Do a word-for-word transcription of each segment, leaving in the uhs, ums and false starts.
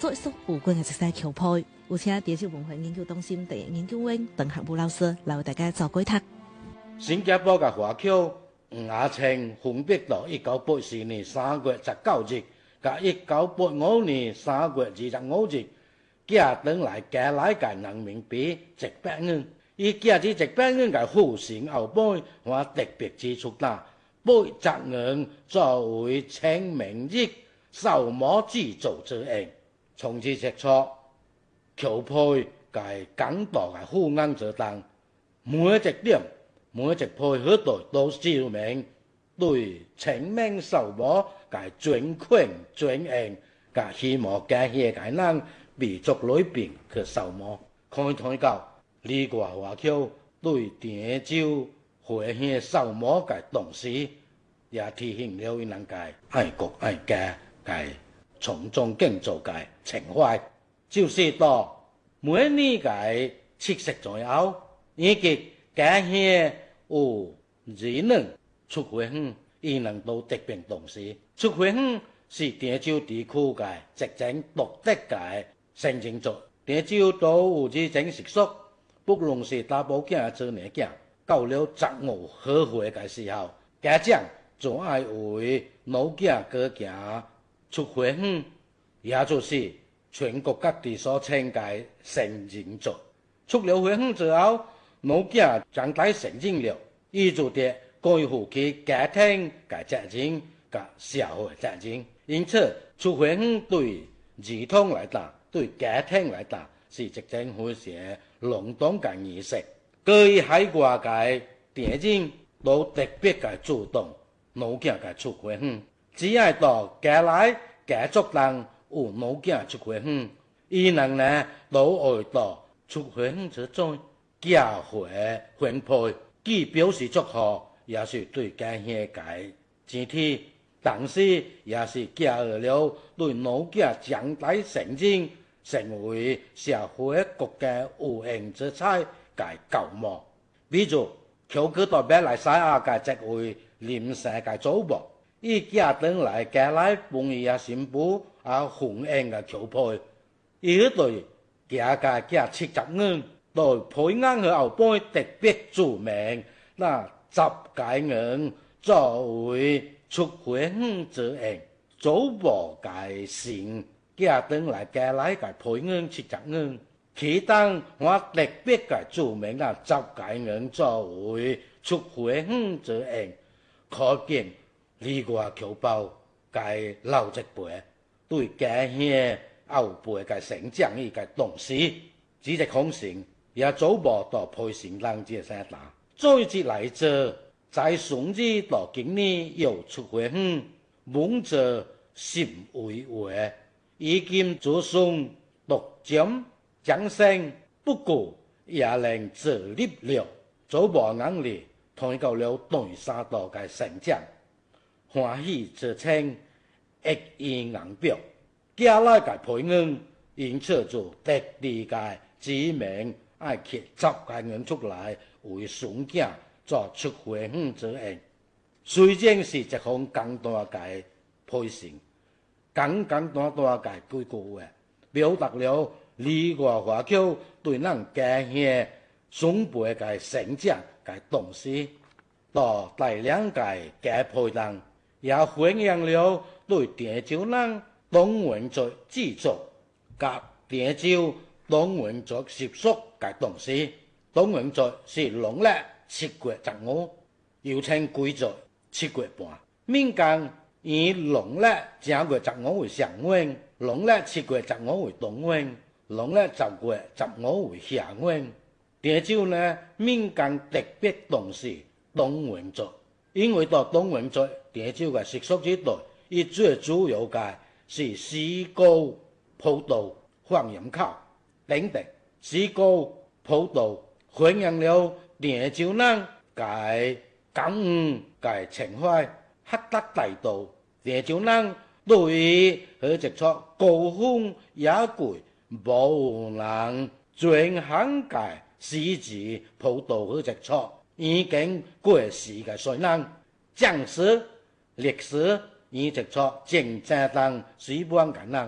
做一束有关嘅一些桥配，有请地质文化研究中心第一研究员邓学武老师来为大家做解读。 新加坡嘅华侨黄雅清分别到一九八四年三月十九日，甲一九八五年三月二十五日，寄转来加来嘅人民币一百元。伊寄至一百元嘅付成后背，我特别指出啦，八十元作为清明日扫墓祭祖之用。从此切磋桥配嘅讲道嘅富翁之当，每一点每一配合度都照明，对清明扫墓嘅尊权尊严，甲希望家乡嘅人民族里边去扫墓。看睇到里外华侨对田州回乡扫墓嘅同时，也提醒了伊人嘅爱国爱家嘅从中敬做嘅情怀，就是到每年嘅七夕左右，以及家乡有二人出回乡，伊人都特别重视。出回乡是田州地区嘅一种独特嘅行政族，田州都有这种习俗，不论是大宝囝做年囝，到了十五好岁嘅时候，家长就爱为老囝过行出回乡，也就是全国各地所称嘅成人族。出了回乡之后，老囝长大成人了，伊就得肩负起家庭嘅责任、甲社会责任。因此，出回乡对儿童来讲，对家庭来讲，是一种非常隆重嘅仪式。各以海外嘅电影都特别嘅主动老囝嘅出回乡，只要到家来家族人有老囝出回乡，伊人呢都会到出回乡之中寄回分配，既表示祝福，也是对家乡嘅集体，同时也是寄予了对老囝将来成人成为社会国家有用之才嘅教望。比如侨居到马来西亚嘅这位临时嘅祖母，伊寄转来家来帮伊啊新妇啊奉献嘅侨配，伊迄对家家寄七十元，对配银去后背特别注明，那十解元作为出回乡之用，祖母嘅姓寄转来家来嘅配银七十元。其当我特别嘅注明啊，十解元作为出回乡之用，可见里外侨胞嘅老一辈对家乡后辈嘅成长与嘅重视，只是空城也祖母到配成人这些打。再之来者，在顺治到今年又出回乡，蒙着心为为，已经祖孙独占。掌声不过也能自立了，祖母眼里看到了大三道嘅成长，欢喜之情溢于眼表。家来嘅配银，因此就特地嘅指明爱摕十解银出来为孙囝作出回乡之用。虽然是一项简单嘅配成，简简单单嘅几句话，表达了里外华侨对咱家乡孙辈嘅成长嘅重视，到大量嘅家配人，也反映了对田州人党员族制作甲田州党员族习俗嘅重视。党员族是农历七月十五，又称贵族七月半。民间以农历正月十五为上元，农历七月十五为中元。农历十月十五为下元。田州呢，民间特别重视党员族，因为到党员族，田州嘅习俗之内，伊最主要嘅是诗歌、普渡、放盐口等等。诗歌、普渡反映了田州人嘅感悟、嘅情怀，黑得大道。田州人对于佢一出高峰野贵。无人全行界诗词普渡去一出，已经过时嘅水人，正史历史以一出正正当水般简单，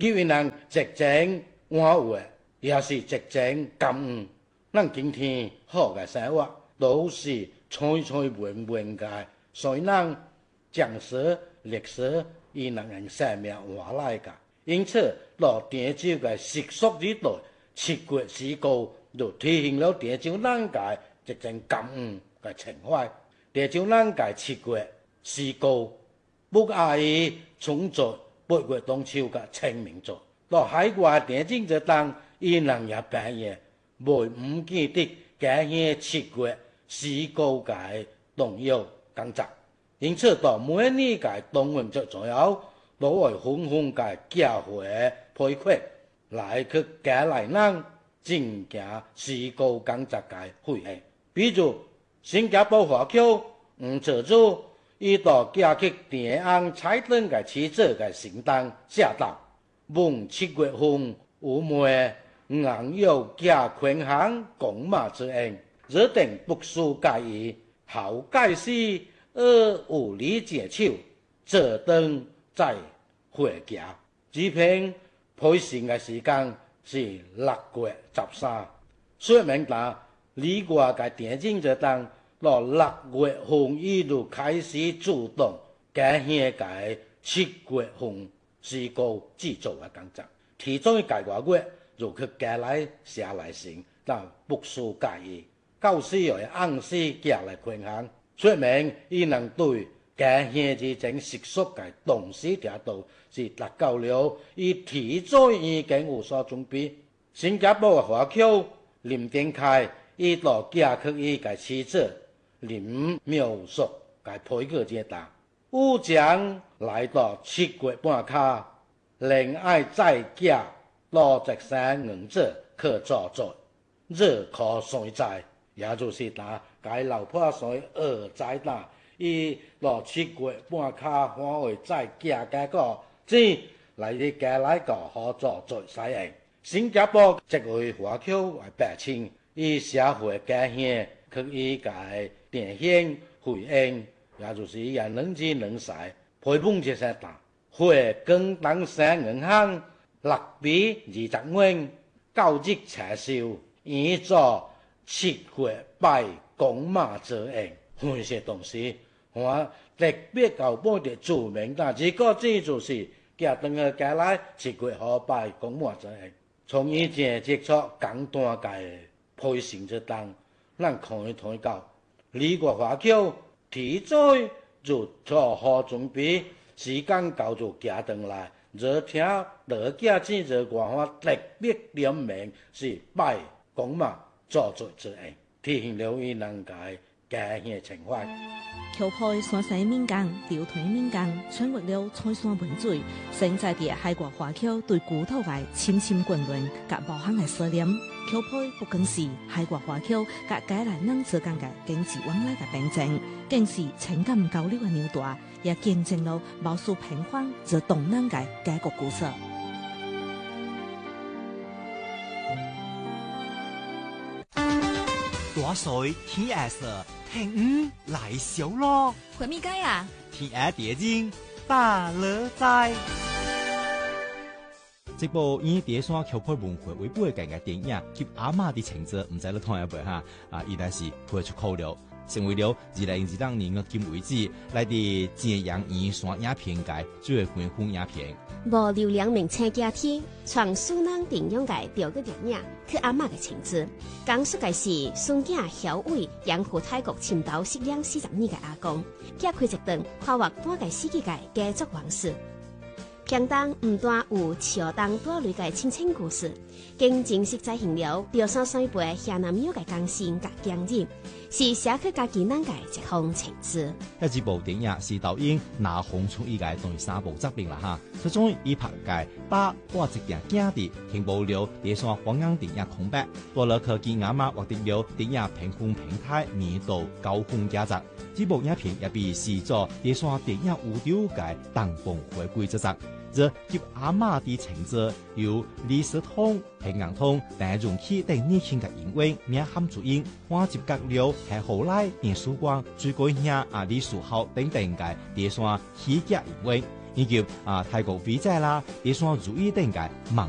叫因人直情安慰，也是直情感恩。咱今天好嘅生活，都是菜菜文文嘅，所以咱讲说历史伊能人生命换来嘅。因此，落汴州嘅习俗之代，七月四高就体现了汴州咱嘅一种感恩嘅情怀。汴州咱嘅七月四高，不亚于创作八月中秋嘅清明节。到海外電影節當，伊人也扮演袂唔記得家鄉七月四高嘅重要工作。因此，到每年嘅動員節左右，都會紛紛嘅教會配括來去家來人進行四高工作嘅會議。比如新加坡華僑吳哲祖，伊到家去電影彩燈嘅起者嘅行動下道。逢七月份有梅硬有加權行公馬之恩，熱定不輸介意，後介師而無理解手，這等在回家。這篇配信嘅時間是六月十三，說明啦，呢個嘅電影就當到六月份一路開始主動改獻嘅七月份。是個製作嘅工作，其中嘅解話月就去家來寫來成，但不輸介意。教師又係按時寄來權限，說明伊能對家鄉之種習俗嘅東西條道是達到了，伊提早已經有所準備。新加坡嘅華僑林定開，伊到家去伊嘅妻子林描述嘅配個階段。烏江來到七月半卡，另愛再嫁到直山硬者去作作，熱可衰在，也就是打解老婆衰二仔打，伊到七月半卡反會再嫁嘅個，即嚟啲家來個可作作使用。新加坡即位華僑為百姓，以社會家鄉去伊解電影回應。也就是也能知能使，陪伴這些大，會更當上銀行六比二十元，交易柴燒，以做七月拜公馬之恩，這些東西我特別搞本地著名，但這個這就是家等個家來七月好拜公馬之恩，從以前接觸簡單嘅配信之當，咱看一睇到呢個華僑。提早就做好準備，時間到就行轉來。熱聽大家記者講話特別點名是拜公馬作作之恩，體現了伊人嘅家鄉情懷。 裘配山西民間、條腿民間，掌握了菜山文水，生在地海外華僑對古土嘅深深眷戀及無限嘅思念。裘配不僅是海外華僑及家來人之間嘅經濟往來嘅憑證，更是情感交流嘅紐帶，也見證了無數平凡而動人嘅家國故事。 大水天下事，平五來小咯。 回咪街啊？ 天下電影大樂在。這部以第山裘配文化為背景嘅電影，及阿嬤的情節，唔知你睇下未哈？啊，依然是配出口了，成為了二零二二年嘅今為止來自揭陽二山影片界最為歡迎影片。 無流量名稱家庭，從蘇南電影界調個電影，去阿嬤嘅情節，講述嘅是孫囝曉偉養父泰國青島食養四十年嘅阿公，揭開一段跨越半個世紀嘅家族往事。片中唔但有橋當多類嘅親情故事，更正式再現了表山水輩下南廟嘅鋼線甲經驗，是寫去家己人嘅一項情節。呢一部電影是導演拿紅從依個當三部作品啦哈，其中以拍嘅把我一定驚的聽無了第三黃金電影空白，多了科技阿媽獲得了電影評分平台年度高分價值。這部影片也被視作第三電影有料嘅當紅回歸之作。這及阿嬤的情節由李斯通、平陽通、但容器等年輕嘅演員名喊主演，我接隔了係後來連曙光、朱國興、阿李樹浩等等嘅第三喜劇演員， 以及啊泰國飛仔啦，也算如意等嘅網